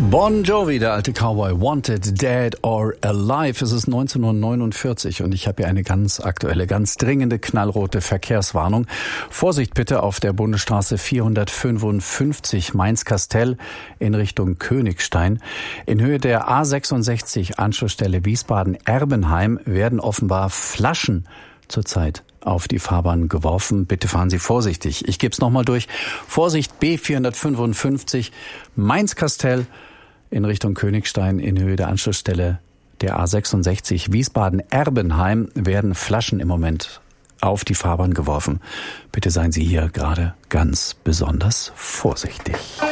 Bon Jovi, der alte Cowboy, Wanted, Dead or Alive. Es ist 1949 und ich habe hier eine ganz aktuelle, ganz dringende, knallrote Verkehrswarnung. Vorsicht bitte auf der Bundesstraße 455 Mainz-Kastel in Richtung Königstein. In Höhe der A66 Anschlussstelle Wiesbaden-Erbenheim werden offenbar Flaschen zurzeit auf die Fahrbahn geworfen. Bitte fahren Sie vorsichtig. Ich gebe es nochmal durch. Vorsicht, B455 Mainz-Kastel in Richtung Königstein in Höhe der Anschlussstelle der A66 Wiesbaden-Erbenheim werden Flaschen im Moment auf die Fahrbahn geworfen. Bitte seien Sie hier gerade ganz besonders vorsichtig.